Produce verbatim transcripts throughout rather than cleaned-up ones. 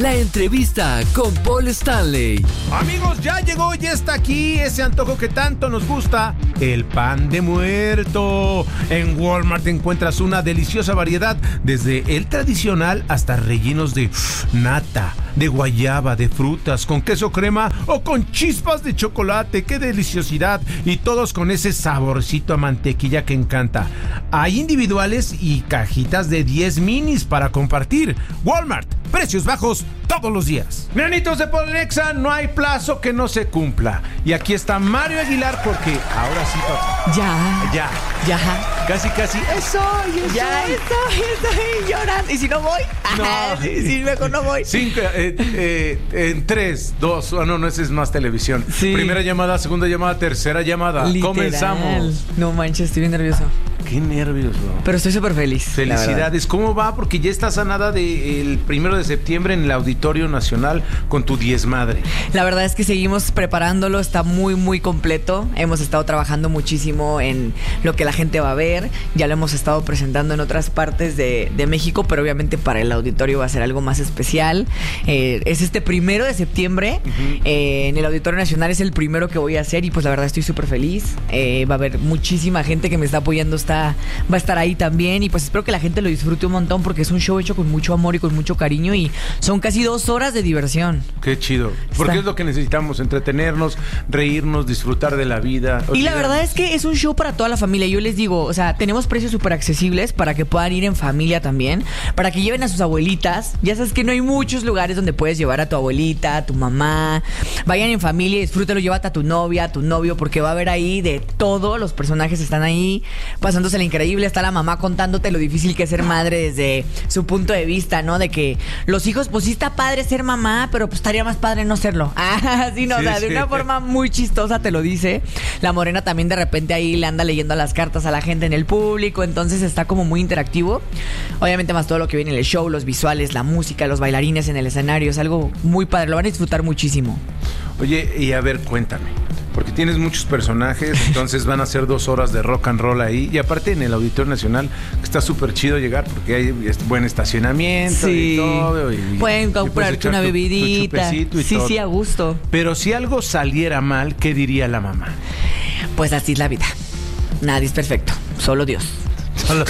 La entrevista con Paul Stanley. Amigos, ya llegó, ya está aquí ese antojo que tanto nos gusta, el pan de muerto. En Walmart encuentras una deliciosa variedad, desde el tradicional hasta rellenos de nata, de guayaba, de frutas, con queso crema o con chispas de chocolate. ¡Qué deliciosidad! Y todos con ese saborcito a mantequilla que encanta. Hay individuales y cajitas de diez minis para compartir. Walmart, precios bajos todos los días. Nenitos de Polenexa, no hay plazo que no se cumpla. Y aquí está Mario Aguilar, porque ahora sí, papá. Ya. Ya. Ya. Casi, casi. Eso, eso. Ya estoy, estoy llorando. ¿Y si no voy? No. si, si mejor no voy. Cinco, eh, eh, en tres, dos, oh, no, no, ese es más televisión. Sí. Primera llamada, segunda llamada, tercera llamada. Literal. Comenzamos. No manches, estoy bien nervioso. Qué nervios, bro. Pero estoy súper feliz. Felicidades. ¿Cómo va? Porque ya está sanada del primero de septiembre en el Auditorio Nacional con tu diezmadre. La verdad es que seguimos preparándolo, está muy, muy completo. Hemos estado trabajando muchísimo en lo que la gente va a ver. Ya lo hemos estado presentando en otras partes de, de México, pero obviamente para el auditorio va a ser algo más especial. Eh, es este primero de septiembre. Uh-huh. eh, en el Auditorio Nacional es el primero que voy a hacer y pues la verdad estoy súper feliz. Eh, va a haber muchísima gente que me está apoyando, está va a estar ahí también y pues espero que la gente lo disfrute un montón porque es un show hecho con mucho amor y con mucho cariño y son casi dos horas de diversión. Qué chido, porque está. Es lo que necesitamos, entretenernos, reírnos, disfrutar de la vida. Y olvidamos. La verdad es que es un show para toda la familia. Yo les digo, o sea, tenemos precios súper accesibles para que puedan ir en familia también, para que lleven a sus abuelitas. Ya sabes que no hay muchos lugares donde puedes llevar a tu abuelita, a tu mamá. Vayan en familia y disfrútalo, llévate a tu novia, a tu novio, porque va a haber ahí de todo. Los personajes están ahí pasando la increíble, está la mamá contándote lo difícil que es ser madre desde su punto de vista, ¿no? De que los hijos, pues sí está padre ser mamá, pero pues estaría más padre no serlo. Ah, sí, no, sí, o sea, sí. De una forma muy chistosa te lo dice. La Morena también de repente ahí le anda leyendo las cartas a la gente en el público, entonces está como muy interactivo. Obviamente más todo lo que viene en el show, los visuales, la música, los bailarines en el escenario, es algo muy padre, lo van a disfrutar muchísimo. Oye, y a ver, cuéntame. Porque tienes muchos personajes, entonces van a ser dos horas de rock and roll ahí. Y aparte en el Auditorio Nacional, que está súper chido llegar porque hay buen estacionamiento sí. y todo. Y, pueden comprarte una bebidita. Y sí, todo. Sí, a gusto. Pero si algo saliera mal, ¿qué diría la mamá? Pues así es la vida. Nadie es perfecto, solo Dios. Solo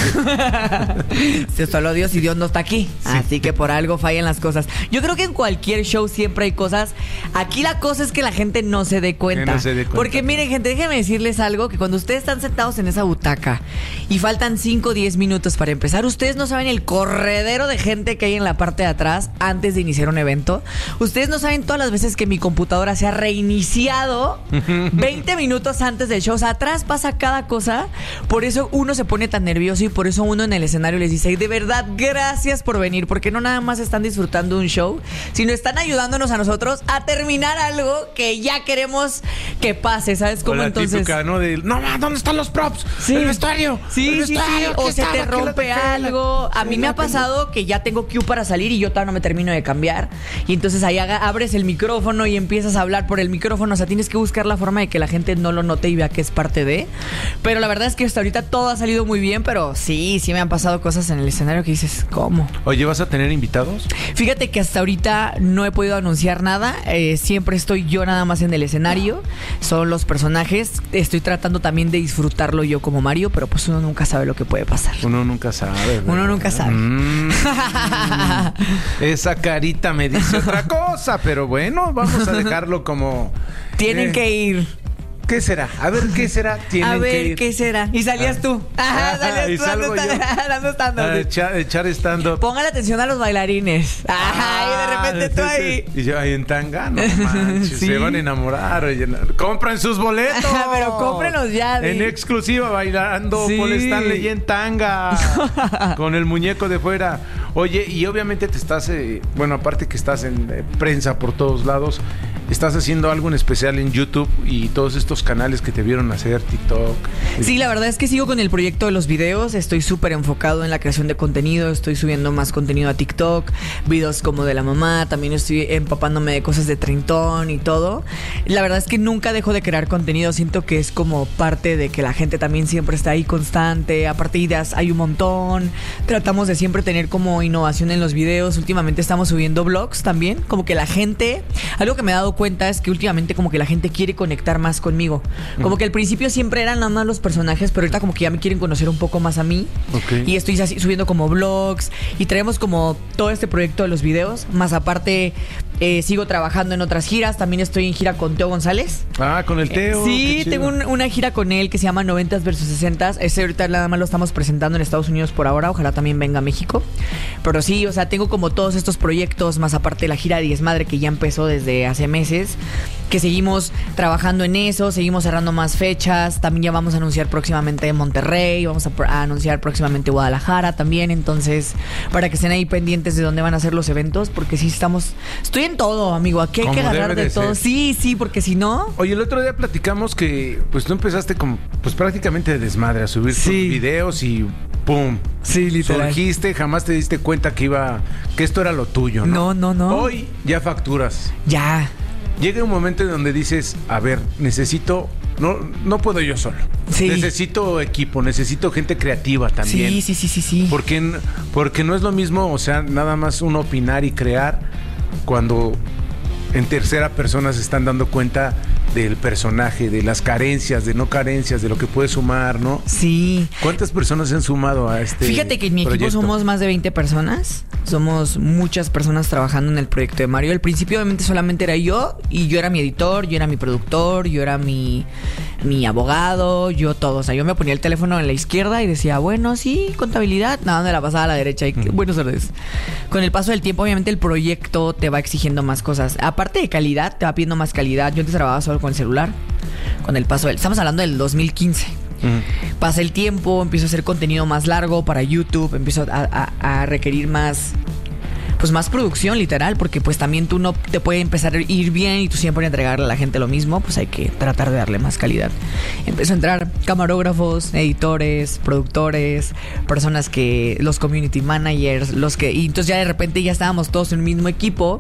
Dios. Solo Dios y Dios no está aquí. Sí. Así que por algo fallan las cosas. Yo creo que en cualquier show siempre hay cosas. Aquí la cosa es que la gente no se dé cuenta. No se dé cuenta. Porque miren, gente, déjenme decirles algo: que cuando ustedes están sentados en esa butaca y faltan cinco o diez minutos para empezar, ustedes no saben el corredero de gente que hay en la parte de atrás antes de iniciar un evento. Ustedes no saben todas las veces que mi computadora se ha reiniciado veinte minutos antes del show. O sea, atrás pasa cada cosa. Por eso uno se pone tan nervioso y por eso uno en el escenario les dice: de verdad, gracias por venir, porque no nada más están disfrutando un show, sino están ayudándonos a nosotros a terminar algo que ya queremos que pase, ¿sabes cómo? Entonces, típica, ¿no? De, no, ¿dónde están los props? Sí. El vestuario. Sí, el sí, vestuario, sí. O se te rompe algo. A mí me ha pasado que ya tengo cue para salir y yo todavía no me termino de cambiar. Y entonces ahí haga, abres el micrófono y empiezas a hablar por el micrófono. O sea, tienes que buscar la forma de que la gente no lo note y vea que es parte de. Pero la verdad es que hasta ahorita todo ha salido muy bien, pero sí, sí me han pasado cosas en el escenario que dices, ¿cómo? Oye, ¿vas a tener invitados? Fíjate que hasta ahorita no he podido anunciar nada. Eh, siempre estoy yo nada más en el escenario. Son los personajes. Estoy tratando también de disfrutarlo yo como Mario, pero pues uno nunca sabe lo que puede pasar. Uno nunca sabe, ¿verdad? Uno nunca sabe. Mm. Esa carita me dice otra cosa, pero bueno, vamos a dejarlo como... Tienen eh, que ir. ¿Qué será? A ver, ¿qué será? Tienen a ver, que ir. ¿qué será? Y salías ah. tú. Ajá, salías y tú salgo dando, yo. dando stand-up. A echar, echar stand-up. Póngale atención a los bailarines. Ajá, y de repente tú ahí. Y yo ahí en tanga, no manches, sí. Se van a enamorar. Oye, compren sus boletos. Pero cómprenlos ya. De... En exclusiva, bailando sí. Paul Stanley en tanga. Con el muñeco de fuera. Oye, y obviamente te estás, eh, bueno, aparte que estás en eh, prensa por todos lados, estás haciendo algo en especial en YouTube y todos estos canales que te vieron hacer, TikTok. Sí, la verdad es que sigo con el proyecto de los videos, estoy súper enfocado en la creación de contenido, estoy subiendo más contenido a TikTok, videos como de la mamá, también estoy empapándome de cosas de treintón y todo. La verdad es que nunca dejo de crear contenido, siento que es como parte de que la gente también siempre está ahí constante, aparte ideas hay un montón, tratamos de siempre tener como como innovación en los videos. Últimamente estamos subiendo vlogs también. Como que la gente, algo que me he dado cuenta es que últimamente como que la gente quiere conectar más conmigo. Como que al principio siempre eran nada más los personajes, pero ahorita como que ya me quieren conocer un poco más a mí. Okay. Y estoy así, subiendo como vlogs y traemos como todo este proyecto de los videos. Más aparte, eh, sigo trabajando en otras giras. También estoy en gira con Teo González. Ah, con el Teo. Eh, sí, tengo un, una gira con él que se llama noventas versus sesentas. Ese ahorita nada más lo estamos presentando en Estados Unidos por ahora. Ojalá también venga a México. Pero sí, o sea, tengo como todos estos proyectos, más aparte de la gira de Desmadre que ya empezó desde hace meses, que seguimos trabajando en eso, seguimos cerrando más fechas. También ya vamos a anunciar próximamente Monterrey, vamos a, a anunciar próximamente Guadalajara también. Entonces, para que estén ahí pendientes de dónde van a ser los eventos, porque sí estamos... Estoy en todo, amigo. Aquí hay Como que agarrar debe de, de todo. ser. Sí, sí, porque si no... Oye, el otro día platicamos que pues tú empezaste como pues prácticamente de desmadre a subir tus Sí. videos y ¡pum! Sí, literal. Surgiste, jamás te diste cuenta que iba que esto era lo tuyo, ¿no? No, no, no. Hoy ya facturas. Ya. Llega un momento en donde dices, a ver, necesito, no, no puedo yo solo. Sí. Necesito equipo, necesito gente creativa también. Sí, sí, sí, sí, sí. Porque, porque no es lo mismo, o sea, nada más uno opinar y crear cuando en tercera persona se están dando cuenta del personaje, de las carencias, de no carencias, de lo que puede sumar, ¿no? Sí. ¿Cuántas personas se han sumado a este Fíjate que en mi proyecto? equipo somos más de veinte personas. Somos muchas personas trabajando en el proyecto de Mario. Al principio obviamente solamente era yo, y yo era mi editor, yo era mi productor, yo era mi, mi abogado, yo todo. O sea, yo me ponía el teléfono en la izquierda y decía, bueno, sí, contabilidad. Nada, me la pasaba a la derecha y Uh-huh. buenos órdenes. Con el paso del tiempo, obviamente el proyecto te va exigiendo más cosas. Aparte de calidad, te va pidiendo más calidad. Yo antes trabajaba solo con el celular. Con el paso del... Estamos hablando del dos mil quince. Mm. Pasa el tiempo, empiezo a hacer contenido más largo para YouTube, empiezo a, a, a requerir más, pues más producción literal, porque pues también tú no te puede empezar a ir bien y tú siempre entregarle a la gente lo mismo, pues hay que tratar de darle más calidad. Empezó a entrar camarógrafos, editores, productores, personas que, los community managers, los que, y entonces ya de repente ya estábamos todos en el mismo equipo,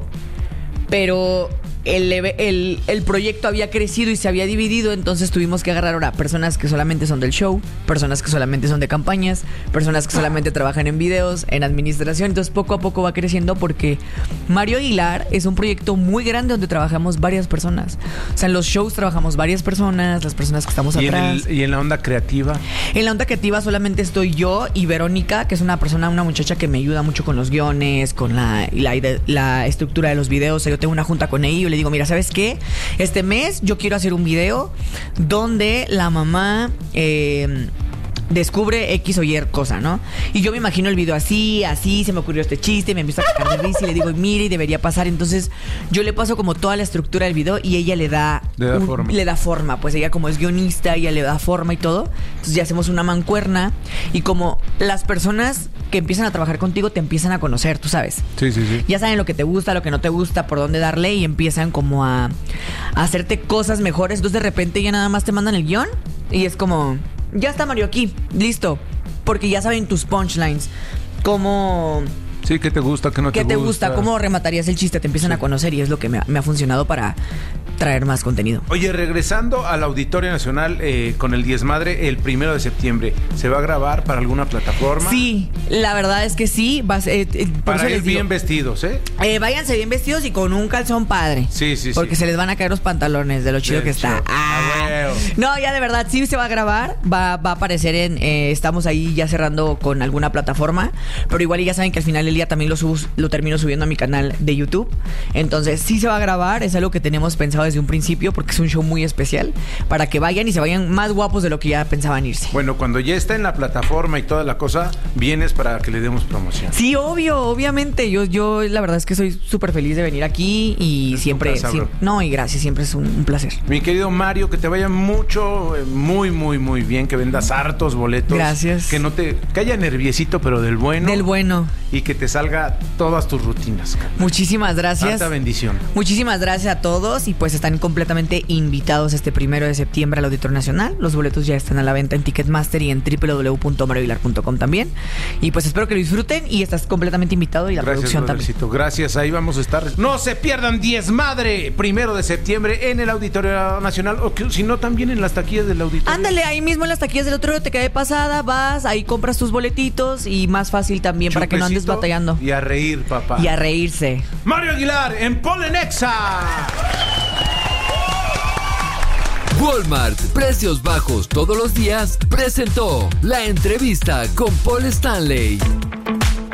pero... El, el, el proyecto había crecido y se había dividido, entonces tuvimos que agarrar ahora personas que solamente son del show, personas que solamente son de campañas, personas que solamente trabajan en videos, en administración. Entonces poco a poco va creciendo porque Mario Aguilar es un proyecto muy grande donde trabajamos varias personas. O sea, en los shows trabajamos varias personas, las personas que estamos ¿Y atrás. en, el, ¿Y en la onda creativa? En la onda creativa solamente estoy yo y Verónica, que es una persona, una muchacha que me ayuda mucho con los guiones, con la, la, la estructura de los videos. O sea, yo tengo una junta con ella y le digo, mira, ¿sabes qué? Este mes yo quiero hacer un video donde la mamá eh, descubre X o Y cosa, ¿no? Y yo me imagino el video así, así, se me ocurrió este chiste, me empiezo a cagar de risa y le digo, mire, debería pasar. Entonces yo le paso como toda la estructura del video y ella le da, Le da un, forma. le da forma. Pues ella como es guionista, ella le da forma y todo. Entonces ya hacemos una mancuerna y como las personas que empiezan a trabajar contigo te empiezan a conocer, tú sabes. Sí, sí, sí. Ya saben lo que te gusta, lo que no te gusta, por dónde darle y empiezan como a, a hacerte cosas mejores. Entonces de repente ya nada más te mandan el guión y es como, ya está Mario aquí, listo. Porque ya saben tus punchlines, cómo... Sí, ¿qué te gusta? ¿Qué no te ¿Qué gusta? te gusta? ¿Cómo rematarías el chiste? Te empiezan Sí. a conocer y es lo que me ha, me ha funcionado para traer más contenido. Oye, regresando al Auditorio Nacional eh, con el Desmadre el primero de septiembre, ¿se va a grabar para alguna plataforma? Sí, la verdad es que sí. Va a ser, eh, por Para eso ir les digo, bien vestidos, ¿eh? eh, váyanse bien vestidos y con un calzón padre. Sí, sí, sí. Porque se les van a caer los pantalones de lo chido Del que está. show. Ah, huevo. No, ya de verdad, sí se va a grabar. Va, va a aparecer en... eh, estamos ahí ya cerrando con alguna plataforma. Pero igual ya saben que al final del día también lo, subo, lo termino subiendo a mi canal de YouTube. Entonces sí se va a grabar. Es algo que tenemos pensado desde un principio porque es un show muy especial. Para que vayan y se vayan más guapos de lo que ya pensaban irse. Bueno, cuando ya está en la plataforma y toda la cosa, vienes para que le demos promoción. Sí, obvio, obviamente. Yo, yo la verdad es que soy súper feliz de venir aquí y Es tu siempre... casa, sí, bro. no, y gracias, siempre es un, un placer. Mi querido Mario, que te vaya mucho, eh, muy, muy, muy bien, que vendas hartos boletos. Gracias. Que no te, que haya nerviecito, pero del bueno. Del bueno. Y que te salga todas tus rutinas. Muchísimas gracias. Harta bendición. Muchísimas gracias a todos y pues están completamente invitados este primero de septiembre al Auditorio Nacional. Los boletos ya están a la venta en Ticketmaster y en doble u doble u doble u punto mario aguilar punto com también. Y pues espero que lo disfruten y estás completamente invitado y la Gracias, producción brothercito. también. Gracias, ahí vamos a estar. No se pierdan Diezmadre, primero de septiembre en el Auditorio Nacional, o que, si no también en las taquillas del auditorio. Ándale, ahí mismo en las taquillas del otro te quedé pasada, vas, ahí compras tus boletitos y más fácil también para que no andes Chupecito batallando. Y a reír, papá. Y a reírse. Mario Aguilar en Polenexa. Walmart, precios bajos todos los días, presentó la entrevista con Paul Stanley.